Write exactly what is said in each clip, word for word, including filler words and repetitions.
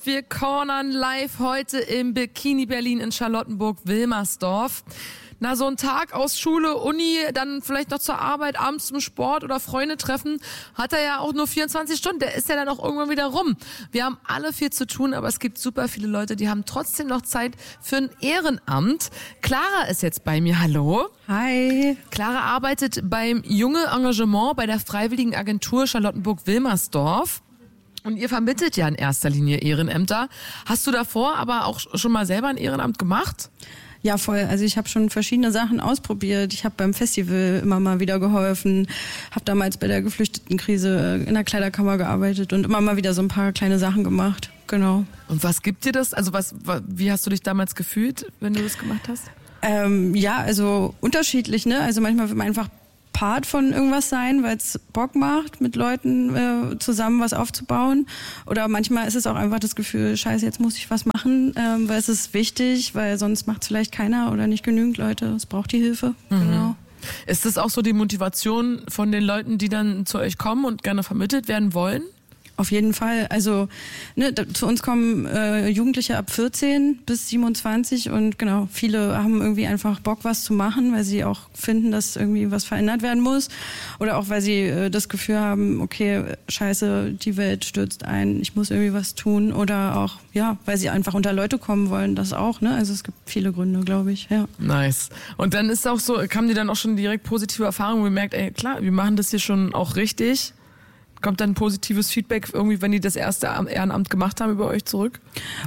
Wir cornern live heute im Bikini Berlin in Charlottenburg-Wilmersdorf. Na, so ein Tag aus Schule, Uni, dann vielleicht noch zur Arbeit, abends zum Sport oder Freunde treffen, hat er ja auch nur vierundzwanzig Stunden. Der ist ja dann auch irgendwann wieder rum. Wir haben alle viel zu tun, aber es gibt super viele Leute, die haben trotzdem noch Zeit für ein Ehrenamt. Clara ist jetzt bei mir. Hallo. Hi. Clara arbeitet beim Junge Engagement bei der Freiwilligen Agentur Charlottenburg-Wilmersdorf. Und ihr vermittelt ja in erster Linie Ehrenämter. Hast du davor aber auch schon mal selber ein Ehrenamt gemacht? Ja, voll. Also ich habe schon verschiedene Sachen ausprobiert. Ich habe beim Festival immer mal wieder geholfen, habe damals bei der Geflüchtetenkrise in der Kleiderkammer gearbeitet und immer mal wieder so ein paar kleine Sachen gemacht. Genau. Und was gibt dir das? Also was, wie hast du dich damals gefühlt, wenn du das gemacht hast? Ähm, ja, also unterschiedlich, ne? Also manchmal will man einfach Part von irgendwas sein, weil es Bock macht, mit Leuten äh, zusammen was aufzubauen. Oder manchmal ist es auch einfach das Gefühl, scheiße, jetzt muss ich was machen, ähm, weil es ist wichtig, weil sonst macht es vielleicht keiner oder nicht genügend Leute. Es braucht die Hilfe. Mhm. Genau. Ist das auch so die Motivation von den Leuten, die dann zu euch kommen und gerne vermittelt werden wollen? Auf jeden Fall. Also ne, da, zu uns kommen äh, Jugendliche ab vierzehn bis siebenundzwanzig und genau, viele haben irgendwie einfach Bock, was zu machen, weil sie auch finden, dass irgendwie was verändert werden muss oder auch, weil sie äh, das Gefühl haben, okay, scheiße, die Welt stürzt ein, ich muss irgendwie was tun oder auch, ja, weil sie einfach unter Leute kommen wollen, das auch, ne? Also es gibt viele Gründe, glaube ich, ja. Nice. Und dann ist auch so, kamen die dann auch schon direkt positive Erfahrungen, wo ihr merkt, ey, klar, wir machen das hier schon auch richtig? Kommt dann positives Feedback irgendwie, wenn die das erste Ehrenamt gemacht haben, über euch zurück?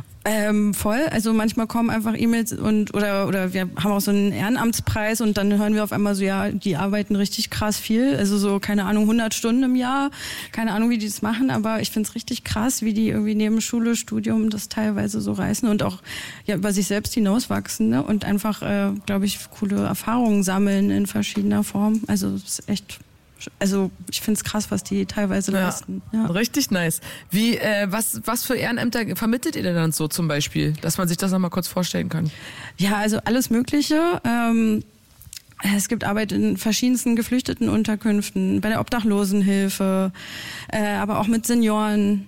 Ähm, voll. Also manchmal kommen einfach E-Mails und oder oder wir haben auch so einen Ehrenamtspreis und dann hören wir auf einmal so, ja, die arbeiten richtig krass viel. Also so, keine Ahnung, hundert Stunden im Jahr. Keine Ahnung, wie die das machen, aber ich find's richtig krass, wie die irgendwie neben Schule, Studium das teilweise so reißen und auch ja über sich selbst hinauswachsen, ne? Und einfach, äh, glaube ich, coole Erfahrungen sammeln in verschiedener Form. Also es ist echt... Also ich finde es krass, was die teilweise ja, leisten. Ja. Richtig nice. Wie, äh, was, was für Ehrenämter vermittelt ihr denn dann so zum Beispiel, dass man sich das nochmal kurz vorstellen kann? Ja, also alles Mögliche. Ähm, es gibt Arbeit in verschiedensten Geflüchtetenunterkünften, bei der Obdachlosenhilfe, äh, aber auch mit Senioren.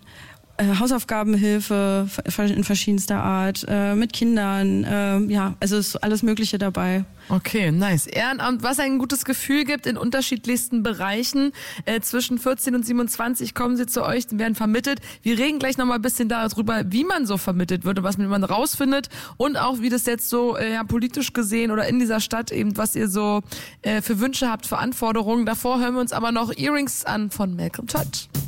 Hausaufgabenhilfe in verschiedenster Art, äh, mit Kindern, äh, ja, also ist alles Mögliche dabei. Okay, nice. Ehrenamt, was ein gutes Gefühl gibt in unterschiedlichsten Bereichen. Äh, zwischen vierzehn und siebenundzwanzig kommen sie zu euch, werden vermittelt. Wir reden gleich nochmal ein bisschen darüber, wie man so vermittelt wird und was man rausfindet und auch wie das jetzt so äh, ja, politisch gesehen oder in dieser Stadt eben, was ihr so äh, für Wünsche habt, für Anforderungen. Davor hören wir uns aber noch Earrings an von Malcolm Todd.